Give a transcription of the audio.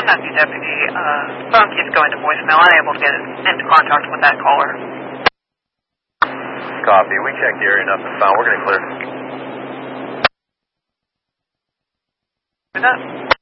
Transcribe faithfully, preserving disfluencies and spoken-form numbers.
South Matthew deputy. Uh, phone keeps going to voicemail. Unable to get into contact with that caller. Copy. We checked the area. Nothing found. We're going to clear. Is that?